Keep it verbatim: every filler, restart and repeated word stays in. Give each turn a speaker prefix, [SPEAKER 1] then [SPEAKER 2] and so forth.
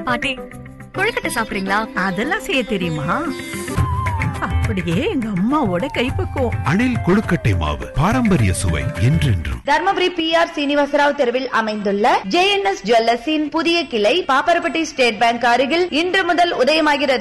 [SPEAKER 1] பாட்டி கொழுக்கட்டை சாப்பிடுறீங்களா?
[SPEAKER 2] அதெல்லாம் செய்ய தெரியுமா? அப்படியே எங்க அம்மாவோட கைப்பக்குவம்.
[SPEAKER 3] அணில் கொழுக்கட்டை மாவு, பாரம்பரிய சுவை என்றென்றும்.
[SPEAKER 4] தர்மபுரி பி ஆர் சீனிவாசராவ் தெருவில் அமைந்துள்ள ஜே என் எஸ் ஜுவல்லர்ஸின் புதிய கிளை பாப்பரப்பட்டி ஸ்டேட் பேங்க் அருகில் இன்று முதல் உதயமாகிறது.